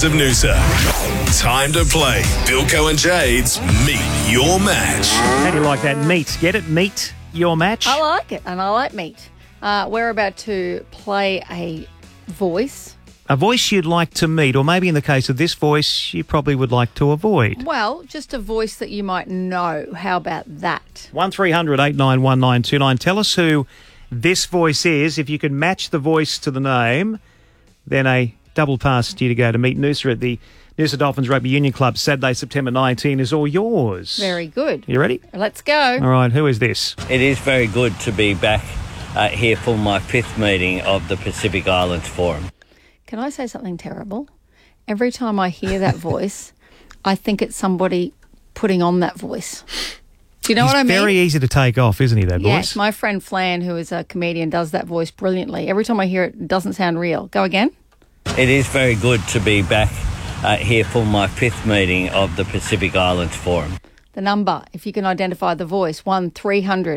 Heads of Noosa. Time to play Bilko and Jade's Meet Your Match. How do you like that? Meet. Get it? Meet your match? I like it, and I like meat. We're about to play a voice. A voice you'd like to meet, or maybe in the case of this voice, you probably would like to avoid. Well, just a voice that you might know. How about that? 1300 891929. Tell us who this voice is. If you can match the voice to the name, then a double pass to you to go to meet Noosa at the Noosa Dolphins Rugby Union Club Saturday, September 19 is all yours. Very good. You ready? Let's go. All right, who is this? It is very good to be back here for my 5th meeting of the Pacific Islands Forum. Can I say something terrible? Every time I hear that voice, I think it's somebody putting on that voice. Do you know what I mean? He's very easy to take off, isn't he, that voice? Yes, my friend Flan, who is a comedian, does that voice brilliantly. Every time I hear it, it doesn't sound real. Go again. It is very good to be back here for my 5th meeting of the Pacific Islands Forum. The number, if you can identify the voice, 1300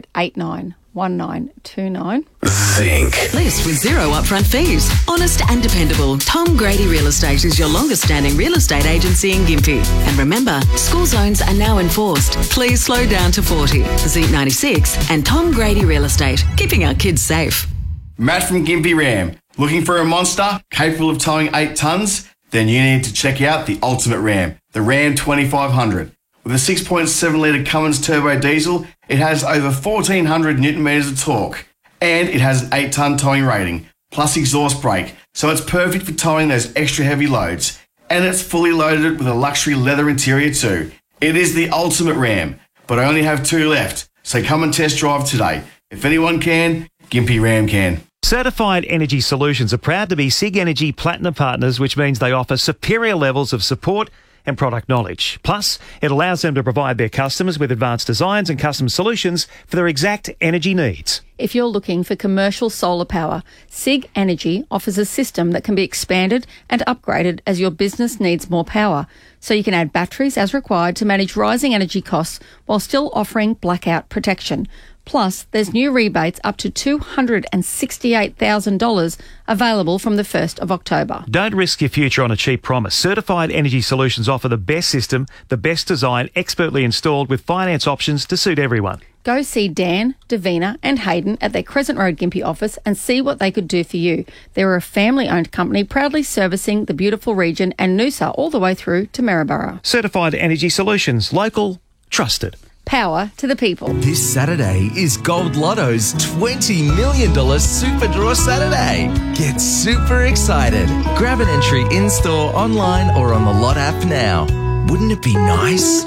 891929. Think. List with zero upfront fees. Honest and dependable. Tom Grady Real Estate is your longest standing real estate agency in Gympie. And remember, school zones are now enforced. Please slow down to 40. Zeep 96 and Tom Grady Real Estate, keeping our kids safe. Matt from Gympie Ram. Looking for a monster capable of towing 8 tonnes? Then you need to check out the ultimate Ram, the Ram 2500. With a 6.7 litre Cummins turbo diesel, it has over 1,400 newton metres of torque. And it has an 8-tonne towing rating, plus exhaust brake, so it's perfect for towing those extra heavy loads. And it's fully loaded with a luxury leather interior too. It is the ultimate Ram, but I only have 2 left, so come and test drive today. If anyone can, Gympie Ram can. Certified Energy Solutions are proud to be SIG Energy Platinum partners, which means they offer superior levels of support and product knowledge. Plus, it allows them to provide their customers with advanced designs and custom solutions for their exact energy needs. If you're looking for commercial solar power, SIG Energy offers a system that can be expanded and upgraded as your business needs more power. So you can add batteries as required to manage rising energy costs while still offering blackout protection. Plus, there's new rebates up to $268,000 available from the 1st of October. Don't risk your future on a cheap promise. Certified Energy Solutions offer the best system, the best design, expertly installed with finance options to suit everyone. Go see Dan, Davina and Hayden at their Crescent Road Gympie office and see what they could do for you. They're a family-owned company proudly servicing the beautiful region and Noosa all the way through to Maryborough. Certified Energy Solutions. Local. Trusted. Power to the people. This Saturday is Gold Lotto's $20 million Super Draw Saturday. Get super excited. Grab an entry in-store, online or on the Lot app now. Wouldn't it be nice?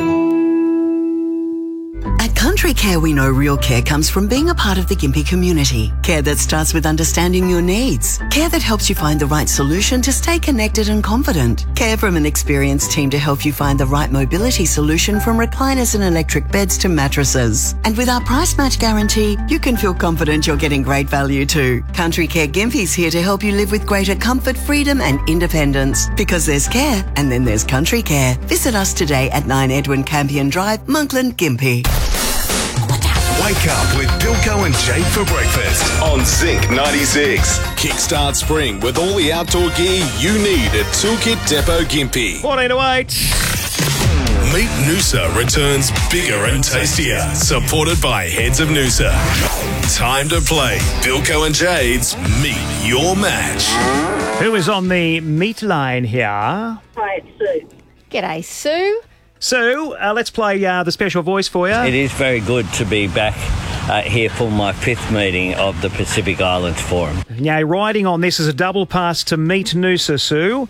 At Country Care, we know real care comes from being a part of the Gympie community. Care that starts with understanding your needs. Care that helps you find the right solution to stay connected and confident. Care from an experienced team to help you find the right mobility solution, from recliners and electric beds to mattresses. And with our price match guarantee, you can feel confident you're getting great value too. Country Care Gympie's here to help you live with greater comfort, freedom and independence. Because there's care, and then there's Country Care. Visit us today at 9 Edwin Campion Drive, Monkland, Gympie. Wake up with Bilko and Jade for breakfast on Zinc 96. Kickstart spring with all the outdoor gear you need at Toolkit Depot Gympie. 14 to 8. Meet Noosa returns bigger and tastier, supported by Heads of Noosa. Time to play Bilko and Jade's Meet Your Match. Who is on the meet line here? Hi, it's Sue. G'day, Sue. So, let's play the special voice for you. It is very good to be back here for my 5th meeting of the Pacific Islands Forum. Yeah, riding on this is a double pass to meet Noosa, Sue.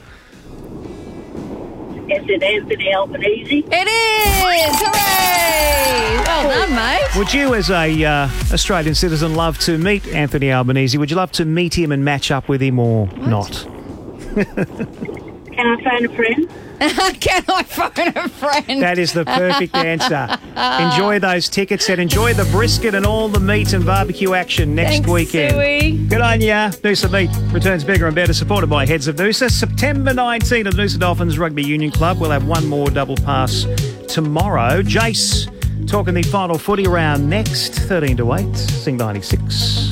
Is it Anthony Albanese? It is! Hooray! Well done, mate. Would you, as a Australian citizen, love to meet Anthony Albanese? Would you love to meet him and match up with him or not? Can I phone a friend? Can I phone a friend? That is the perfect answer. Enjoy those tickets and enjoy the brisket and all the meat and barbecue action next weekend. Suey. Good on ya. Noosa Meat returns bigger and better, supported by Heads of Noosa. September 19 at the Noosa Dolphins Rugby Union Club. We'll have one more double pass tomorrow. Jace talking the final footy round next, 13 to 8, Sing 96.